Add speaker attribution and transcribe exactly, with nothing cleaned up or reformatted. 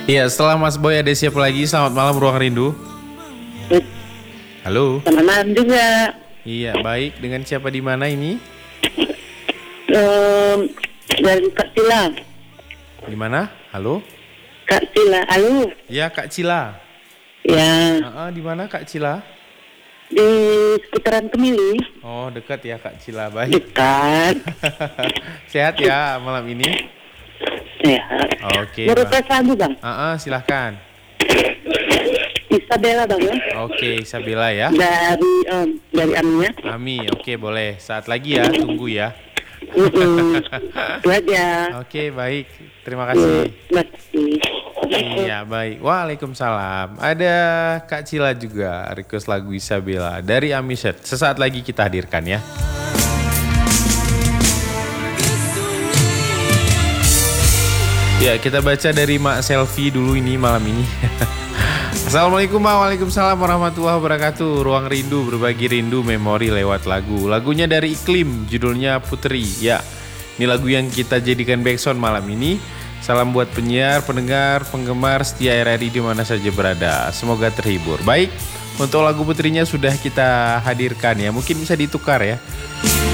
Speaker 1: Iya, setelah Mas Boy ada siapa lagi? Selamat malam Ruang Rindu. Halo.
Speaker 2: Selamat malam juga.
Speaker 1: Iya, baik. Dengan siapa di mana ini?
Speaker 2: Um, dari Kak Cila.
Speaker 1: Di mana? Halo?
Speaker 2: Kak Cila, halo.
Speaker 1: Ya, Kak Cila.
Speaker 2: Ya,
Speaker 1: Uh, di mana Kak Cila?
Speaker 2: di sekitaran Kemili.
Speaker 1: Oh, dekat ya Kak Cila. Baik.
Speaker 2: Dekat.
Speaker 1: Sehat ya malam ini?
Speaker 2: Ya.
Speaker 1: Oke.
Speaker 2: Baru
Speaker 1: Bang.
Speaker 2: tes lagu bang.
Speaker 1: Uh, uh, silahkan.
Speaker 2: Isabella bang ya.
Speaker 1: Oke, Isabella ya.
Speaker 2: Dari um, dari Amnya.
Speaker 1: Ami, oke boleh. Saat lagi ya, tunggu ya.
Speaker 2: Itu aja.
Speaker 1: Oke, baik. Terima kasih.
Speaker 2: Terima kasih.
Speaker 1: Iya, baik. Waalaikumsalam. Ada Kak Cila juga request lagu Isabella dari Amiset. Sesaat lagi kita hadirkan ya. Ya, kita baca dari Mak Selfie dulu ini malam ini. Assalamualaikum, waalaikumsalam warahmatullahi wabarakatuh. Ruang Rindu, berbagi rindu memori lewat lagu. Lagunya dari Iklim, judulnya Putri. Ya, ini lagu yang kita jadikan backsound malam ini. Salam buat penyiar, pendengar, penggemar setia R R I di mana saja berada. Semoga terhibur. Baik, untuk lagu Putrinya sudah kita hadirkan ya. Mungkin bisa ditukar ya.